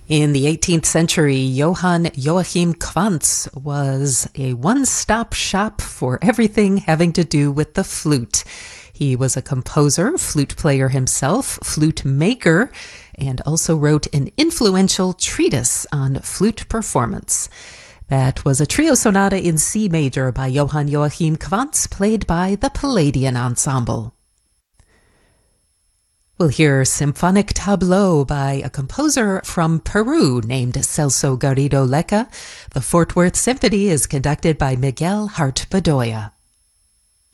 In the 18th century, Johann Joachim Quantz was a one-stop shop for everything having to do with the flute. He was a composer, flute player himself, flute maker, and also wrote an influential treatise on flute performance. That was a trio sonata in C major by Johann Joachim Quantz, played by the Palladian Ensemble. We'll hear Symphonic Tableau by a composer from Peru named Celso Garrido Lecca. The Fort Worth Symphony is conducted by Miguel Hart Bedoya.